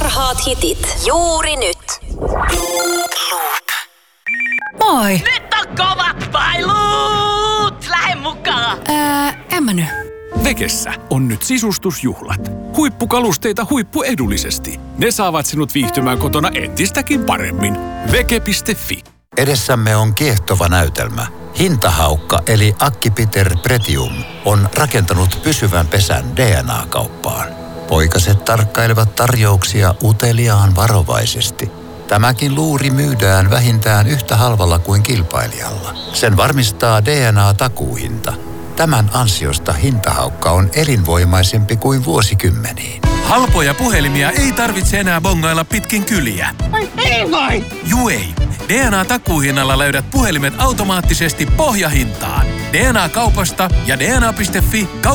Parhaat hitit juuri nyt. Moi! Nyt on kovat pailut! Lähde mukaan! En mä nyt. Vekessä on nyt sisustusjuhlat. Huippukalusteita huippuedullisesti. Ne saavat sinut viihtymään kotona entistäkin paremmin. Veke.fi. Edessämme on kiehtova näytelmä. Hintahaukka eli Akki-Peter Pretium on rakentanut pysyvän pesän DNA-kauppaan. Poikaset tarkkailevat tarjouksia uteliaan varovaisesti. Tämäkin luuri myydään vähintään yhtä halvalla kuin kilpailijalla. Sen varmistaa DNA-takuuhinta. Tämän ansiosta hintahaukka on elinvoimaisempi kuin vuosikymmeniin. Halpoja puhelimia ei tarvitse enää bongailla pitkin kyliä. Ei vai! Juu ei. DNA-takuuhinnalla löydät puhelimet automaattisesti pohjahintaan. DNA-kaupasta ja dna.fi